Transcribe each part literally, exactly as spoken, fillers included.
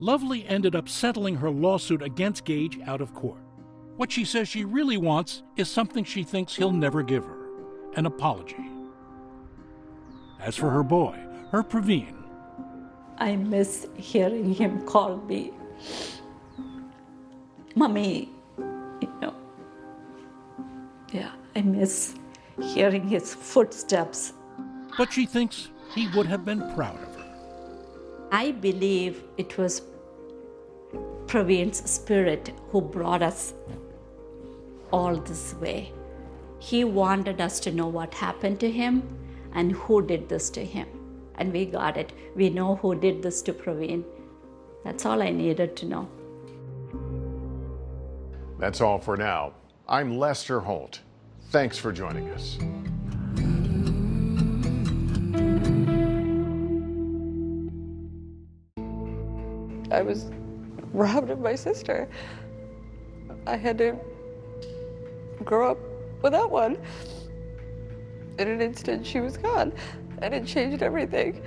Lovely ended up settling her lawsuit against Gage out of court. What she says she really wants is something she thinks he'll never give her: an apology. As for her boy, her Praveen, I miss hearing him call me Mommy, you know. Yeah, I miss hearing his footsteps. But she thinks he would have been proud of her. I believe it was Praveen's spirit who brought us all this way. He wanted us to know what happened to him and who did this to him. And we got it. We know who did this to Praveen. That's all I needed to know. That's all for now. I'm Lester Holt. Thanks for joining us. I was robbed of my sister. I had to grow up without one. In an instant, she was gone, and it changed everything.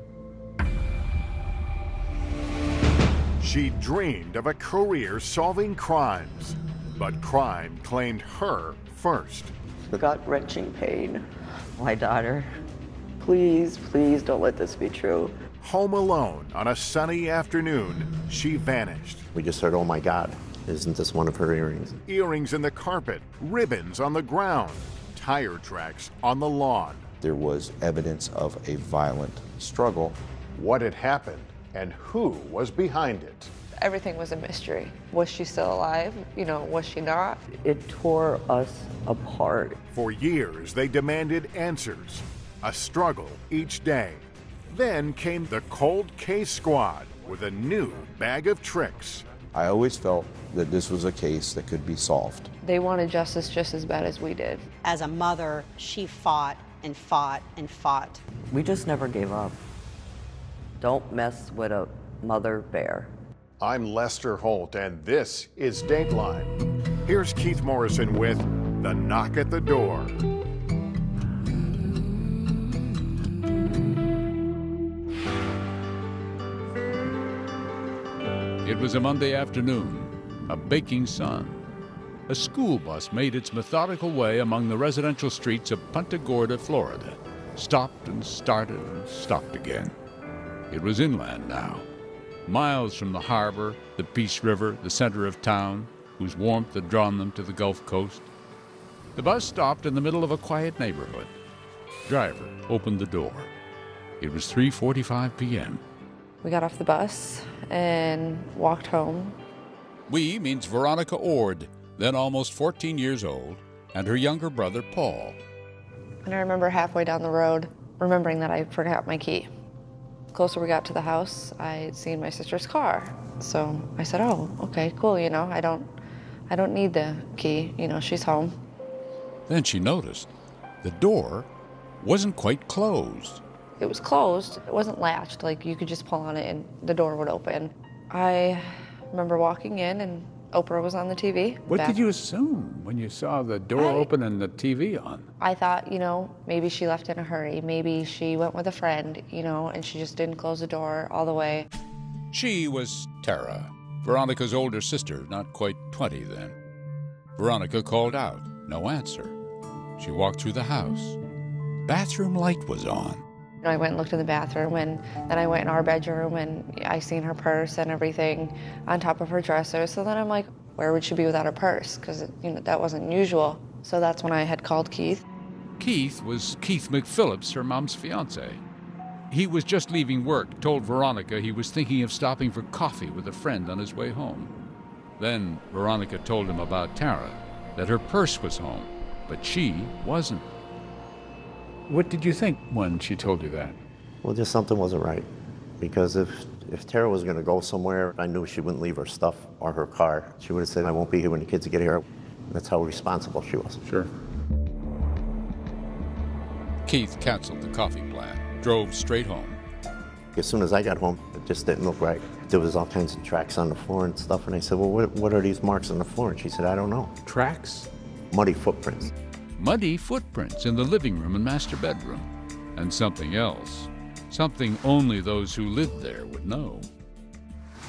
She dreamed of a career solving crimes, but crime claimed her first. The gut-wrenching pain. My daughter, please, please don't let this be true. Home alone on a sunny afternoon, she vanished. We just heard, oh my God, isn't this one of her earrings? Earrings in the carpet, ribbons on the ground, tire tracks on the lawn. There was evidence of a violent struggle. What had happened and who was behind it? Everything was a mystery. Was she still alive? You know, was she not? It tore us apart. For years, they demanded answers, a struggle each day. Then came the Cold Case Squad with a new bag of tricks. I always felt that this was a case that could be solved. They wanted justice just as bad as we did. As a mother, she fought and fought and fought. We just never gave up. Don't mess with a mother bear. I'm Lester Holt, and this is Dateline. Here's Keith Morrison with The Knock at the Door. It was a Monday afternoon, a baking sun. A school bus made its methodical way among the residential streets of Punta Gorda, Florida. Stopped and started and stopped again. It was inland now, miles from the harbor, the Peace River, the center of town, whose warmth had drawn them to the Gulf Coast. The bus stopped in the middle of a quiet neighborhood. Driver opened the door. It was three forty-five p m We got off the bus and walked home. We means Veronica Ord, then almost fourteen years old, and her younger brother, Paul. And I remember halfway down the road, remembering that I forgot my key. The closer we got to the house, I'd seen my sister's car. So I said, oh, okay, cool, you know, I don't, I don't need the key, you know, she's home. Then she noticed the door wasn't quite closed. It was closed, it wasn't latched, like you could just pull on it and the door would open. I remember walking in and Oprah was on the T V. What back. did you assume when you saw the door I, open and the T V on? I thought, you know, maybe she left in a hurry, maybe she went with a friend, you know, and she just didn't close the door all the way. She was Tara, Veronica's older sister, not quite twenty then. Veronica called out, no answer. She walked through the house. Bathroom light was on. I went and looked in the bathroom, and then I went in our bedroom, and I seen her purse and everything on top of her dresser. So then I'm like, where would she be without a purse? Because, you know, that wasn't usual. So that's when I had called Keith. Keith was Keith McPhillips, her mom's fiance. He was just leaving work, told Veronica he was thinking of stopping for coffee with a friend on his way home. Then Veronica told him about Tara, that her purse was home, but she wasn't. What did you think when she told you that? Well, just something wasn't right. Because if, if Tara was going to go somewhere, I knew she wouldn't leave her stuff or her car. She would have said, I won't be here when the kids get here. That's how responsible she was. Sure. Keith canceled the coffee plan, drove straight home. As soon as I got home, it just didn't look right. There was all kinds of tracks on the floor and stuff, and I said, well, what, what are these marks on the floor? And she said, I don't know. Tracks? Muddy footprints. Muddy footprints in the living room and master bedroom. And something else. Something only those who lived there would know.